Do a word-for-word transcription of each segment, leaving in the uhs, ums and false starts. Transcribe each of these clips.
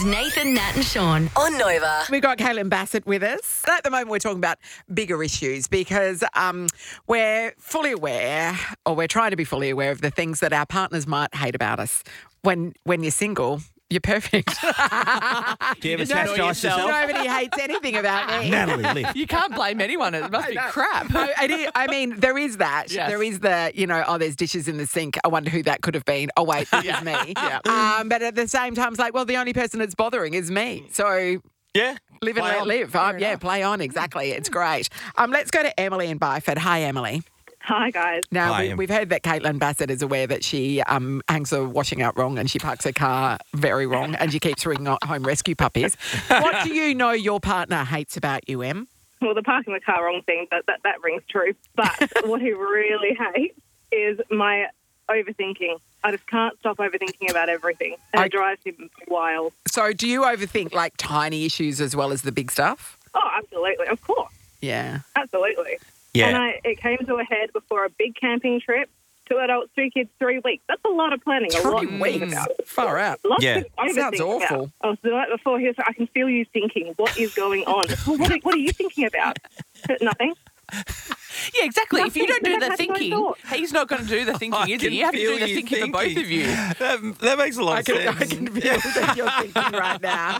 is Nathan, Nat and Sean on Nova. We've got Caitlin Bassett with us. At the moment, we're talking about bigger issues because um, we're fully aware, or we're trying to be fully aware of the things that our partners might hate about us. When when you're single, you're perfect. Do you ever chastise yourself? Nobody hates anything about me. Natalie, live. You can't blame anyone. It must be crap. No, it is- I mean, there is that. Yes. There is the, you know, oh, there's dishes in the sink. I wonder who that could have been. Oh, wait, it was me. Yeah. Um, but at the same time, it's like, well, the only person that's bothering is me. So Yeah. live and Play let on. live. Um, yeah, play on. Exactly. It's great. Um, let's go to Emily in Byford. Hi, Emily. Hi, guys. Now, Hi, we, Em. we've heard that Caitlin Bassett is aware that she um, hangs her washing out wrong and she parks her car very wrong and she keeps ringing home rescue puppies. What do you know your partner hates about you, Em? Well, the parking the car wrong thing, that, that, that rings true. But what he really hates is my overthinking. I just can't stop overthinking about everything. And I- it drives him wild. So do you overthink like tiny issues as well as the big stuff? Oh, absolutely. Of course. Yeah. Absolutely. Yeah. And I, it came to a head before a big camping trip. Two adults, two kids, three weeks. That's a lot of planning. A lot to Three think weeks. about. Far out. Lots Yeah. to overthink Sounds awful. About. I was the night before he was like, I can feel you thinking. What is going on? Well, what, are, what are you thinking about? Nothing. Yeah, exactly. If you don't do Nothing. the That's no thinking, thought. he's not going to do the thinking, I is can he? You have to feel do the you thinking, for both of you. That, that makes a lot I of can, sense. I can feel that you're thinking right now.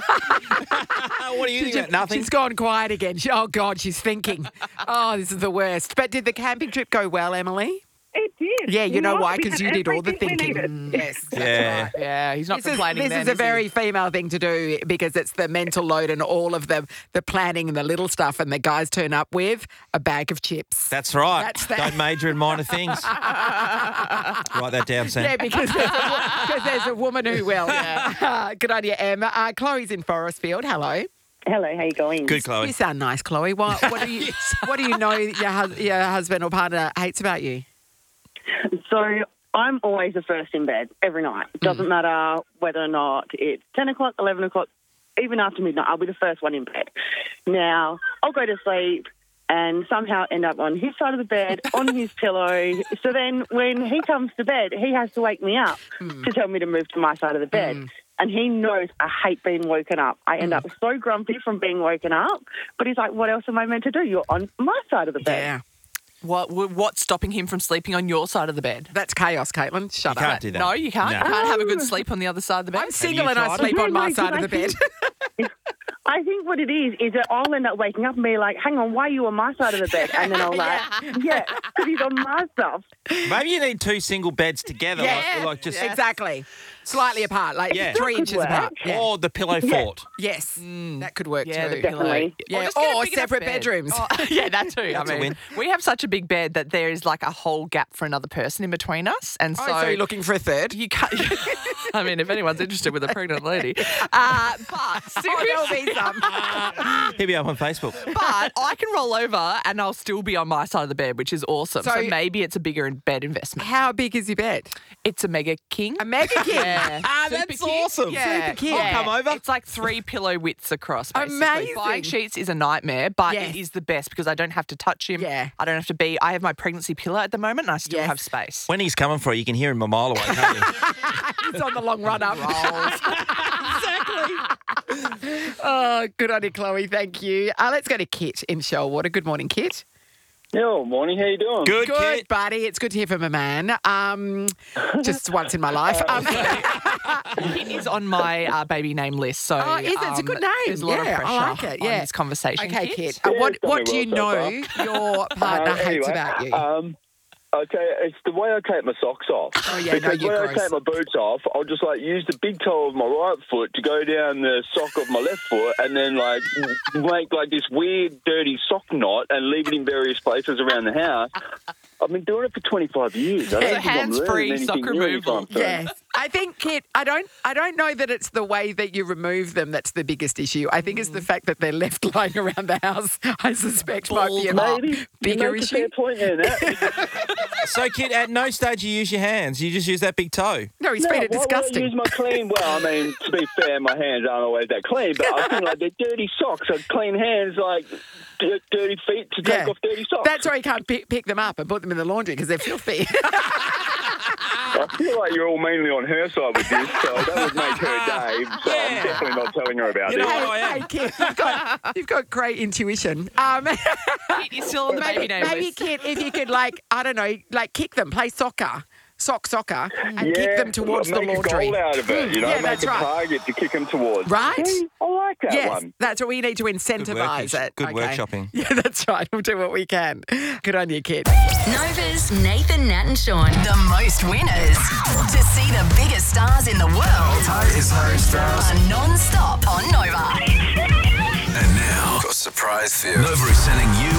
What do you think about nothing? She's gone quiet again. She, oh, God, she's thinking. Oh, this is the worst. But did the camping trip go well, Emily? It did. Yeah, you know what? why? We Because had you did all the everything we thinking. needed. Yes. that's Yeah. right. Yeah, he's not This is, complaining this then, is a is he? very female thing to do because it's the mental load and all of the, the planning and the little stuff, and the guys turn up with a bag of chips. That's right. That's that. Don't major in minor things. Write that down, Sam. Yeah, because there's, a, wo- because there's a woman who will. Yeah. Good on you, Em. Uh, Chloe's in Forestfield. Hello. Hello, how you going? Good, You Chloe. sound nice, Chloe. What, what do you What do you know your, hus- your husband or partner hates about you? So I'm always the first in bed every night. It doesn't matter whether or not it's ten o'clock, eleven o'clock, even after midnight, I'll be the first one in bed. Now, I'll go to sleep and somehow end up on his side of the bed, on his pillow. So then when he comes to bed, he has to wake me up to tell me to move to my side of the bed. And he knows I hate being woken up. I end up so grumpy from being woken up. But he's like, what else am I meant to do? You're on my side of the bed. Yeah. What, what's stopping him from sleeping on your side of the bed? That's chaos, Caitlin. Shut You up. can't do that. No, you can't. No. You can't have a good sleep on the other side of the bed. I'm single you and I tried sleep it? on my No, side of the bed. because I think what it is is that I'll end up waking up and be like, hang on, why are you on my side of the bed? And then I'll like, yeah, because he's on my stuff. Maybe you need two single beds together. Yeah, Like, like just exactly. Slightly apart, like Yeah. three That could inches work. apart. Yeah. Or the pillow Yeah. fort. Yes, that could work Yeah, too. the pillow. Definitely. Yeah, just get a or big enough separate bed. bedrooms. Oh, yeah, that too. That's a I mean, win. we have such a big bed that there is like a whole gap for another person in between us, and Oh, so, so you're looking for a third? you can't. I mean, if anyone's interested with a pregnant lady, uh, but Oh, seriously, there'll be some. Hit me up on Facebook. but I can roll over and I'll still be on my side of the bed, which is awesome. So, So- maybe it's a bigger in- bed investment. How big is your bed? It's a mega king. A mega king. Yeah. Ah, Super that's king. awesome. Yeah. Super king. I'll come over. It's like three pillow widths across, basically. Amazing. Buying sheets is a nightmare, but Yes. it is the best because I don't have to touch him. Yeah. I don't have to be. I have my pregnancy pillow at the moment and I still Yes. have space. When he's coming for you, you can hear him a mile away, can't you? It's on the long run up. Oh, good on you, Chloe. Thank you. Uh, let's go to Kit in Shellwater. Good morning, Kit. Yo, morning. How you doing? Good, Good, kid. buddy. It's good to hear from a man. Um, just once in my life. Um, Kit is on my uh, baby name list, so Oh, is it? It's a um, good name. There's a lot Yeah, of I pressure like it, on yeah. this conversation. okay, Kit. Kit. Uh, Yeah, what it's done what me do you well know so your partner Uh, hates anyway, about you? Um, okay, it's the way I take my socks off. Oh, yeah, no, because you're when I gross. take my boots off, I'll just like use the big toe of my right foot to go down the sock of my left foot, and then like make like this weird, dirty sock knot and leave it in various places around the house. I've been doing it for twenty-five years. I don't Yeah, think I'm hands-free learning sock anything new removal. anytime soon. Yes. I think, Kit, I don't I don't know that it's the way that you remove them that's the biggest issue. I think it's the fact that they're left lying around the house, I suspect might be a Maybe you bigger make a issue. fair point there, Nat. So, kid, at no stage you use your hands. You just use that big toe. No, his No, feet are why would I disgusting. use my clean? Well, I mean, to be fair, my hands aren't always that clean, but I think like they're dirty socks. So clean hands, like d- dirty feet to take Yeah. off dirty socks. That's why you can't pick, pick them up and put them in the laundry because they're filthy. I feel like you're all mainly on her side with this, so that would make her day. So I'm definitely not telling her about You know this. what I Hey, am? hey, Kit, you've got, you've got great intuition. Um, You're still on the baby maybe, name maybe list. Kit, if you could, like, I don't know, like kick them, play soccer, sock soccer, and kick them towards the make laundry. a goal out of it, you know, Yeah, make that's a right. target to kick them towards. Right? See, I like that Yes, one. that's what we need to incentivise workish. it. Good okay. workshopping. Yeah, that's right. We'll do what we can. Good on you, Kit. Nova's Nathan, Nat and Sean. The most winners. To see the biggest stars in the world It's Harry Styles. are non-stop on Nova. And now, got a surprise for you. Nova is sending you